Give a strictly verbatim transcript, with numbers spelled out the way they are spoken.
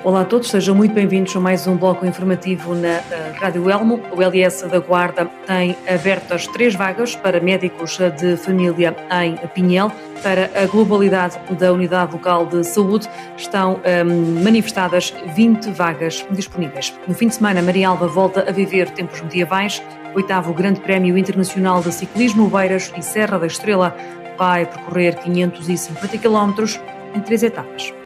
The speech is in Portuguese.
Olá a todos, sejam muito bem-vindos a mais um bloco informativo na uh, Rádio Elmo. O L S da Guarda tem abertas três vagas para médicos de família em Pinhel. Para a globalidade da Unidade Local de Saúde estão um, manifestadas vinte vagas disponíveis. No fim de semana, Maria Alva volta a viver tempos medievais. Oitavo Grande Prémio Internacional de Ciclismo, Beiras e Serra da Estrela vai percorrer quinhentos e cinquenta quilómetros em três etapas.